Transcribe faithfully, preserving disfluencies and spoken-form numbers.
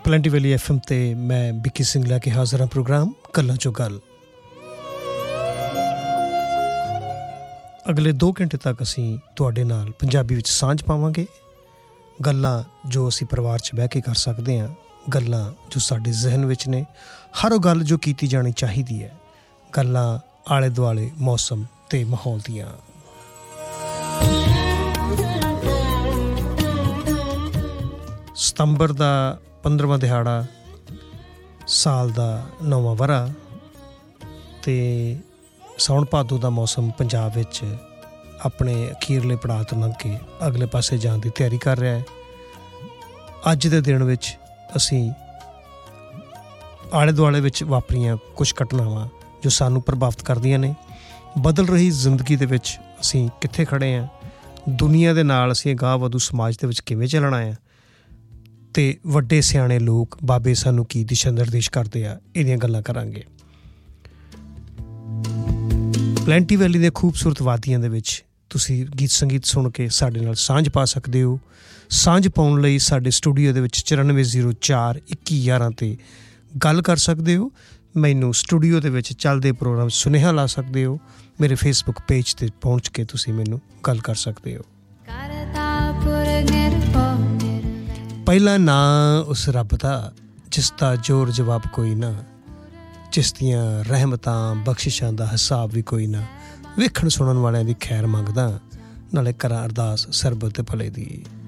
Plenty ਵੈਲੀ F M 'ਤੇ ਮੈਂ ਵਿੱਕੀ ਸਿੰਘ ਲੈ ਕੇ ਹਾਜ਼ਰ ਹਾਂ ਪ੍ਰੋਗਰਾਮ ਗੱਲਾਂ 'ਚੋਂ ਗੱਲ। ਅਗਲੇ ਦੋ ਘੰਟੇ ਤੱਕ ਅਸੀਂ ਤੁਹਾਡੇ ਨਾਲ ਪੰਜਾਬੀ ਵਿੱਚ ਸਾਂਝ ਪਾਵਾਂਗੇ। ਗੱਲਾਂ ਜੋ ਅਸੀਂ ਪਰਿਵਾਰ 'ਚ ਬਹਿ ਕੇ ਕਰ ਸਕਦੇ ਹਾਂ, ਗੱਲਾਂ ਜੋ ਸਾਡੇ ਜ਼ਿਹਨ ਵਿੱਚ ਨੇ, ਹਰ ਉਹ ਗੱਲ ਜੋ ਕੀਤੀ ਜਾਣੀ ਚਾਹੀਦੀ ਹੈ, ਗੱਲਾਂ ਆਲੇ ਦੁਆਲੇ ਮੌਸਮ ਅਤੇ ਮਾਹੌਲ ਦੀਆਂ। ਸਤੰਬਰ ਦਾ ਪੰਦਰਵਾਂ ਦਿਹਾੜਾ, ਸਾਲ ਦਾ ਨੌਵਾਂ ਵਰ੍ਹਾ ਅਤੇ ਸਾਉਣ ਭਾਦੋ ਦਾ ਮੌਸਮ ਪੰਜਾਬ ਵਿੱਚ ਆਪਣੇ ਅਖੀਰਲੇ ਪੜਾਅ ਤੋਂ ਲੰਘ ਕੇ ਅਗਲੇ ਪਾਸੇ ਜਾਣ ਦੀ ਤਿਆਰੀ ਕਰ ਰਿਹਾ ਹੈ। ਅੱਜ ਦੇ ਦਿਨ ਵਿੱਚ ਅਸੀਂ ਆਲੇ ਦੁਆਲੇ ਵਿੱਚ ਵਾਪਰੀਆਂ ਕੁਛ ਘਟਨਾਵਾਂ ਜੋ ਸਾਨੂੰ ਪ੍ਰਭਾਵਿਤ ਕਰਦੀਆਂ ਨੇ, ਬਦਲ ਰਹੀ ਜ਼ਿੰਦਗੀ ਦੇ ਵਿੱਚ ਅਸੀਂ ਕਿੱਥੇ ਖੜ੍ਹੇ ਹਾਂ, ਦੁਨੀਆ ਦੇ ਨਾਲ ਅਸੀਂ ਅਗਾਂਹ ਵਧੂ ਸਮਾਜ ਦੇ ਵਿੱਚ ਕਿਵੇਂ ਚੱਲਣਾ ਆ, ਅਤੇ ਵੱਡੇ ਸਿਆਣੇ ਲੋਕ ਬਾਬੇ ਸਾਨੂੰ ਕੀ ਦਿਸ਼ਾ ਨਿਰਦੇਸ਼ ਕਰਦੇ ਆ, ਇਹਦੀਆਂ ਗੱਲਾਂ ਕਰਾਂਗੇ। ਪਲੈਂਟੀ ਵੈਲੀ ਦੇ ਖੂਬਸੂਰਤ ਵਾਦੀਆਂ ਦੇ ਵਿੱਚ ਤੁਸੀਂ ਗੀਤ ਸੰਗੀਤ ਸੁਣ ਕੇ ਸਾਡੇ ਨਾਲ ਸਾਂਝ ਪਾ ਸਕਦੇ ਹੋ। ਸਾਂਝ ਪਾਉਣ ਲਈ ਸਾਡੇ ਸਟੂਡੀਓ ਦੇ ਵਿੱਚ ਚੁਰਾਨਵੇਂ ਜ਼ੀਰੋ ਚਾਰ ਇੱਕੀ ਗਿਆਰਾਂ 'ਤੇ ਗੱਲ ਕਰ ਸਕਦੇ ਹੋ। ਮੈਨੂੰ ਸਟੂਡੀਓ ਦੇ ਵਿੱਚ ਚੱਲਦੇ ਪ੍ਰੋਗਰਾਮ ਸੁਨੇਹਾ ਲਾ ਸਕਦੇ ਹੋ। ਮੇਰੇ ਫੇਸਬੁੱਕ ਪੇਜ 'ਤੇ ਪਹੁੰਚ ਕੇ ਤੁਸੀਂ ਮੈਨੂੰ ਗੱਲ ਕਰ ਸਕਦੇ ਹੋ। ਪਹਿਲਾ ਨਾਂ ਉਸ ਰੱਬ ਦਾ ਜਿਸ ਦਾ ਜ਼ੋਰ ਜਵਾਬ ਕੋਈ ਨਾ, ਜਿਸ ਦੀਆਂ ਰਹਿਮਤਾਂ ਬਖਸ਼ਿਸ਼ਾਂ ਦਾ ਹਿਸਾਬ ਵੀ ਕੋਈ ਨਾ, ਵੇਖਣ ਸੁਣਨ ਵਾਲਿਆਂ ਦੀ ਖੈਰ ਮੰਗਦਾ, ਨਾਲੇ ਕਰਾਂ ਅਰਦਾਸ ਸਰਬਤ ਦੇ ਭਲੇ ਦੀ।